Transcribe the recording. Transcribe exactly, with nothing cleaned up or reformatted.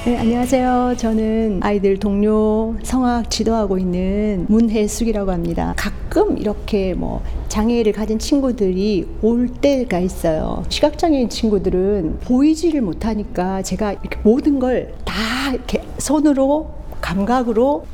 네, 안녕하세요. 저는 아이들 동료 성악 지도하고 있는 문혜숙이라고 합니다. 가끔 이렇게 뭐 장애를 가진 친구들이 올 때가 있어요. 시각장애인 친구들은 보이지를 못하니까 제가 이렇게 모든 걸 다 이렇게 손으로 감각으로